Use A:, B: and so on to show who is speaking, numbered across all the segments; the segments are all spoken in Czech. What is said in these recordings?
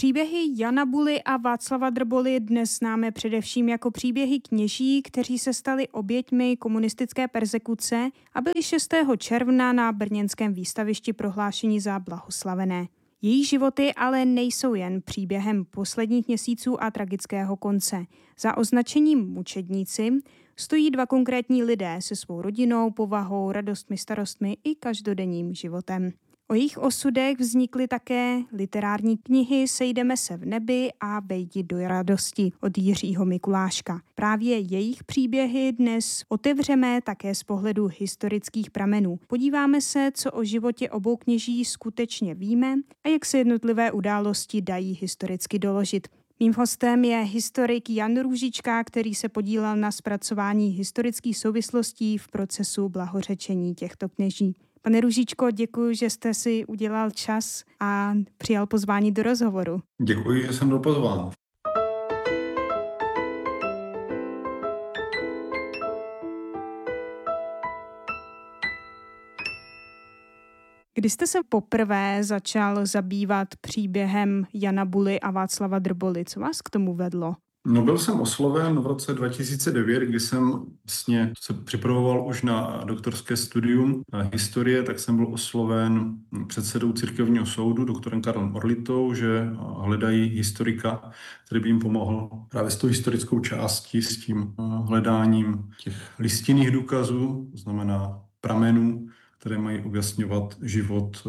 A: Příběhy Jana Buly a Václava Drboly dnes známe především jako příběhy kněží, kteří se stali oběťmi komunistické perzekuce a byli 6. června na brněnském výstavišti prohlášeni za blahoslavené. Jejich životy ale nejsou jen příběhem posledních měsíců a tragického konce. Za označením mučedníci stojí dva konkrétní lidé se svou rodinou, povahou, radostmi, starostmi i každodenním životem. O jejich osudech vznikly také literární knihy Sejdeme se v nebi a Vejdi do radosti od Jiřího Mikuláška. Právě jejich příběhy dnes otevřeme také z pohledu historických pramenů. Podíváme se, co o životě obou kněží skutečně víme a jak se jednotlivé události dají historicky doložit. Mým hostem je historik Jan Růžička, který se podílel na zpracování historických souvislostí v procesu blahořečení těchto kněží. Pane Růžičko, děkuji, že jste si udělal čas a přijal pozvání do rozhovoru.
B: Děkuji, že jsem byl pozván.
A: Kdy jste se poprvé začal zabývat příběhem Jana Buly a Václava Drboly? Co vás k tomu vedlo?
B: Byl jsem osloven v roce 2009, kdy jsem se připravoval už na doktorské studium historie, tak jsem byl osloven předsedou církevního soudu, doktorem Karlem Orlitou, že hledají historika, který by jim pomohl právě s tou historickou částí, s tím hledáním těch listinných důkazů, to znamená pramenů, které mají objasňovat život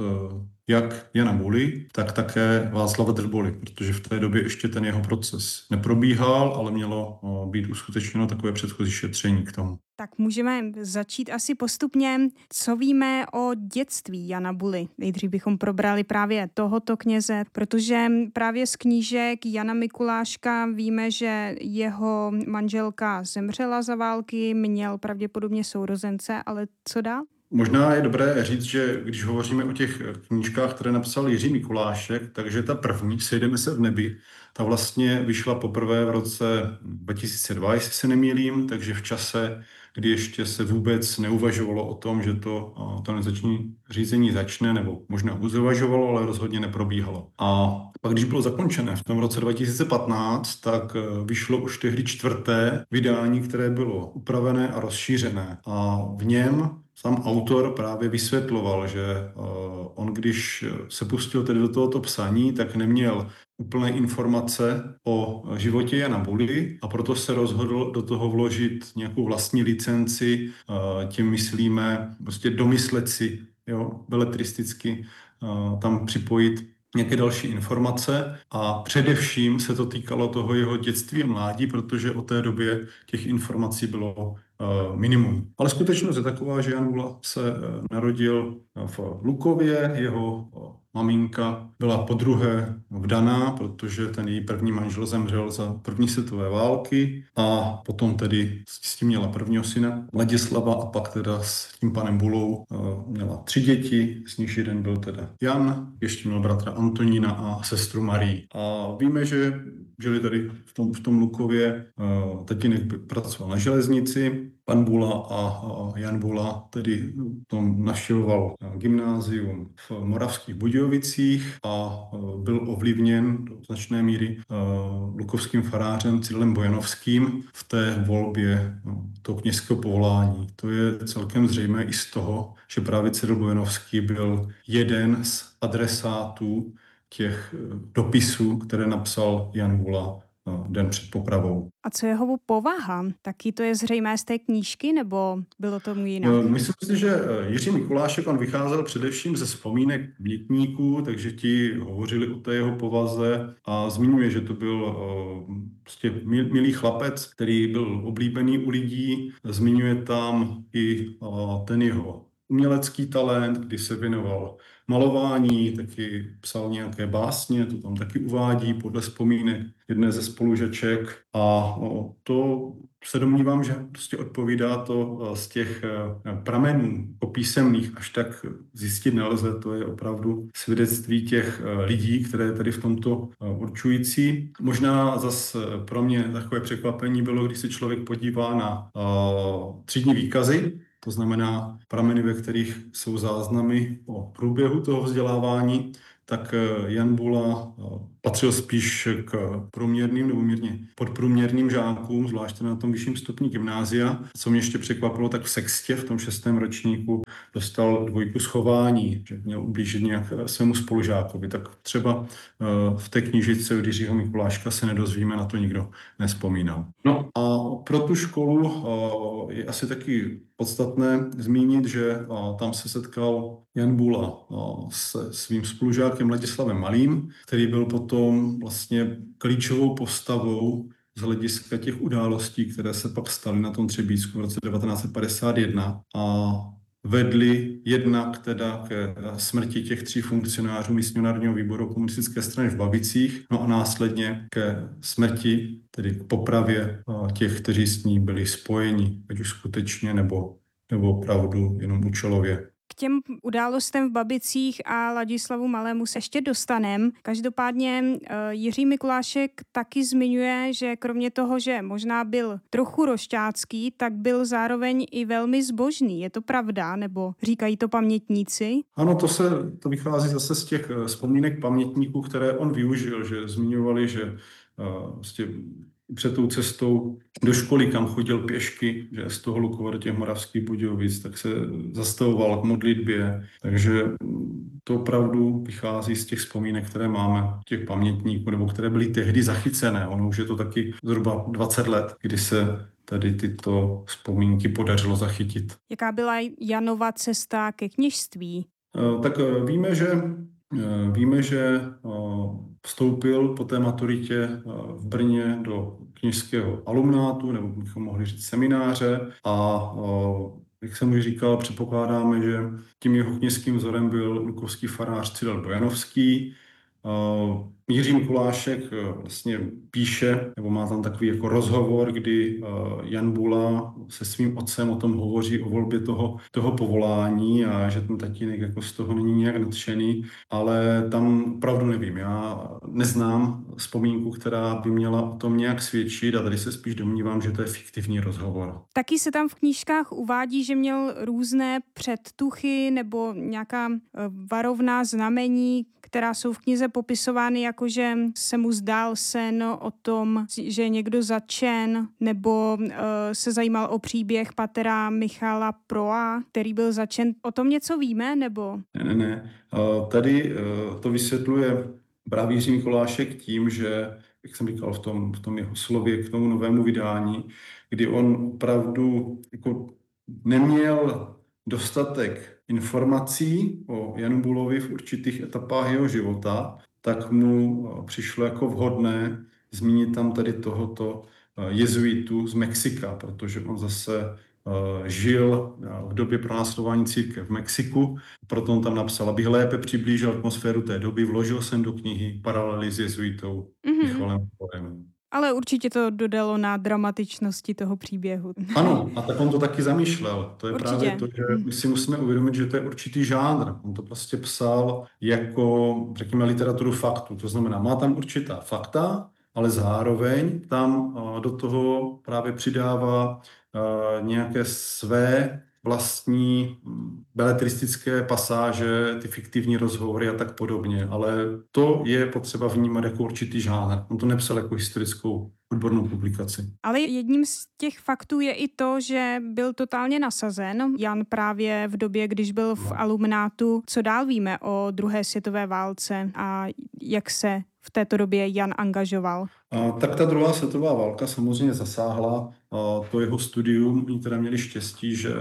B: jak Jana Buly, tak také Václava Drboly, protože v té době ještě ten jeho proces neprobíhal, ale mělo být uskutečněno takové předchozí šetření k tomu.
A: Tak můžeme začít asi postupně. Co víme o dětství Jana Buly? Nejdřív bychom probrali právě tohoto kněze, protože právě z knížek Jana Mikuláška víme, že jeho manželka zemřela za války, měl pravděpodobně sourozence, ale co dál?
B: Možná je dobré říct, že když hovoříme o těch knížkách, které napsal Jiří Mikulášek, takže ta první, Sejdeme se v nebi, ta vlastně vyšla poprvé v roce 2002, jestli se nemýlím, takže v čase, kdy ještě se vůbec neuvažovalo o tom, že to kanonizační řízení začne, nebo možná uvažovalo, ale rozhodně neprobíhalo. A pak, když bylo zakončené v tom roce 2015, tak vyšlo už tehdy 4. vydání, které bylo upravené a rozšířené. A v něm sám autor právě vysvětloval, že on, když se pustil tedy do tohoto psaní, tak neměl úplné informace o životě Jana Buly a proto se rozhodl do toho vložit nějakou vlastní licenci, tím myslíme prostě domyslet si, beletristicky tam připojit nějaké další informace a především se to týkalo toho jeho dětství a mládí, protože o té době těch informací bylo minimum. Ale skutečnost je taková, že Jan Bula se narodil v Lukově, jeho maminka byla podruhé vdaná, protože ten její první manžel zemřel za první světové války a potom tedy s tím měla prvního syna Ladislava a pak teda s tím panem Bulou měla 3 děti, z nich jeden byl teda Jan, ještě měl bratra Antonína a sestru Marii. A víme, že žili tady v tom Lukově, tatínek pracoval na železnici, pan Bula a Jan Bula tedy tom navštěvoval gymnázium v Moravských Budějovicích a byl ovlivněn do značné míry lukovským farářem Cyrilem Bojanovským v té volbě toho kněžského povolání. To je celkem zřejmé i z toho, že právě Cyril Bojanovský byl jeden z adresátů těch dopisů, které napsal Jan Bula den před popravou.
A: A co jeho povaha? Taky to je zřejmé z té knížky, nebo bylo tomu jinak?
B: Myslím si, že Jiří Mikulášek, on vycházel především ze vzpomínek mětníků, takže ti hovořili o té jeho povaze a zmiňuje, že to byl prostě milý chlapec, který byl oblíbený u lidí. Zmiňuje tam i ten jeho umělecký talent, kdy se věnoval malování, taky psal nějaké básně, to tam taky uvádí podle vzpomínek jedné ze spolužaček a to se domnívám, že prostě odpovídá to z těch pramenů písemných, až tak zjistit nelze, to je opravdu svědectví těch lidí, které je tady v tomto určující. Možná zase pro mě takové překvapení bylo, když se člověk podívá na třídní výkazy, to znamená prameny, ve kterých jsou záznamy o průběhu toho vzdělávání, tak Jan Bula patřil spíš k průměrným nebo mírně podprůměrným žákům, zvláště na tom vyšším stupni gymnázia. Co mě ještě překvapilo, tak v sextě, v tom 6. ročníku, dostal 2 z chování, že měl ublížit nějak svému spolužákovi. Tak třeba v té knížičce od Jiřího Mikuláška se nedozvíme, na to nikdo nespomínal. No a pro tu školu je asi taky podstatné zmínit, že tam se setkal Jan Bula se svým spolužákem Ladislavem Malým, který byl potom vlastně klíčovou postavou z hlediska těch událostí, které se pak staly na tom Třebíčsku v roce 1951 a vedly jednak teda ke smrti těch 3 funkcionářů místního výboru komunistické strany v Babicích, no a následně ke smrti, tedy k popravě těch, kteří s ní byli spojeni, ať už skutečně nebo opravdu jenom účelově.
A: K těm událostem v Babicích a Ladislavu Malému se ještě dostanem. Každopádně Jiří Mikulášek taky zmiňuje, že kromě toho, že možná byl trochu rošťácký, tak byl zároveň i velmi zbožný. Je to pravda, nebo říkají to pamětníci?
B: Ano, to vychází zase z těch vzpomínek pamětníků, které on využil, že zmiňovali, že vlastně před tou cestou do školy, kam chodil pěšky, že z toho Lukova do těch Moravských Budějovic, tak se zastavoval k modlitbě. Takže to opravdu vychází z těch vzpomínek, které máme, těch pamětníků, nebo které byly tehdy zachycené. Ono už je to taky zhruba 20 let, kdy se tady tyto vzpomínky podařilo zachytit.
A: Jaká byla Janova cesta ke kněžství?
B: Tak víme, že vstoupil po té maturitě v Brně do kněžského alumnátu, nebo bychom mohli říct semináře a jak jsem už říkal, předpokládáme, že tím jeho kněžským vzorem byl lukovský farář Cyril Bojanovský. Jiří Mikulášek vlastně píše, nebo má tam takový jako rozhovor, kdy Jan Bula se svým otcem o tom hovoří o volbě toho povolání a že ten tatínek jako z toho není nějak nadšený, ale tam opravdu nevím. Já neznám vzpomínku, která by měla o tom nějak svědčit a tady se spíš domnívám, že to je fiktivní rozhovor.
A: Taky se tam v knížkách uvádí, že měl různé předtuchy nebo nějaká varovná znamení, která jsou v knize popisovány jako, že se mu zdál sen o tom, že je někdo zatčen, nebo se zajímal o příběh patera Michala Proa, který byl zatčen. O tom něco víme, nebo?
B: Ne. Tady to vysvětluje právě Jiří Mikulášek tím, že, jak jsem říkal v tom jeho slově k tomu novému vydání, kdy on opravdu jako neměl dostatek informací o Janu Bulovi v určitých etapách jeho života, tak mu přišlo jako vhodné zmínit tam tady tohoto jezuitu z Mexika, protože on zase žil v době pronásledování církve v Mexiku, proto on tam napsal, abych lépe přiblížil atmosféru té doby, vložil jsem do knihy paralely s jezuitou Michalem Proem.
A: Ale určitě to dodalo na dramatičnosti toho příběhu.
B: Ano, a tak on to taky zamýšlel. To je
A: určitě.
B: Právě to, že my si musíme uvědomit, že to je určitý žánr. On to prostě psal jako, řekněme, literaturu faktu. To znamená, má tam určitá fakta, ale zároveň tam do toho právě přidává nějaké své vlastní beletristické pasáže, ty fiktivní rozhovory a tak podobně. Ale to je potřeba vnímat jako určitý žánr. On to nepsal jako historickou odbornou publikaci.
A: Ale jedním z těch faktů je i to, že byl totálně nasazen. Jan právě v době, když byl v alumnátu. Co dál víme o druhé světové válce a jak se v této době Jan angažoval?
B: Tak ta druhá světová válka samozřejmě zasáhla to jeho studium. Oni teda měli štěstí, že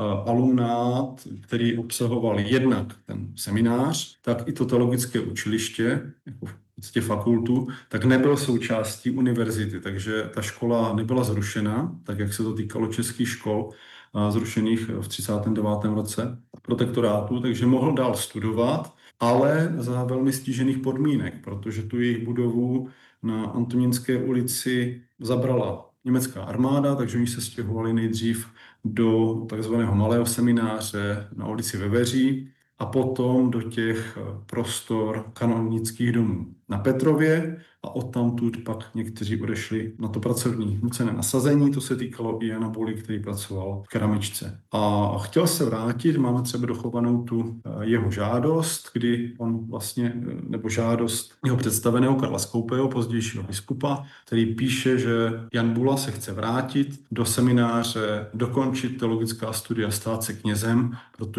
B: alumnát, který obsahoval jednak ten seminář, tak i to teologické učiliště, jako v podstatě fakultu, tak nebyl součástí univerzity, takže ta škola nebyla zrušena, tak jak se to týkalo českých škol, zrušených v 39. roce protektorátu, takže mohl dál studovat, ale za velmi stížených podmínek, protože tu jejich budovu na Antonínské ulici zabrala německá armáda, takže oni se stěhovali nejdřív do takzvaného malého semináře na ulici Veveří, a potom do těch prostor kanonických domů na Petrově a odtamtud pak někteří odešli na to pracovní nucené nasazení. To se týkalo i Jana Boly, který pracoval v keramičce. A chtěl se vrátit, máme třeba dochovanou tu jeho žádost, kdy on vlastně, nebo žádost jeho představeného Karla Skoupého, pozdějšího biskupa, který píše, že Jan Bula se chce vrátit do semináře, dokončit teologická studia, stát se knězem, protože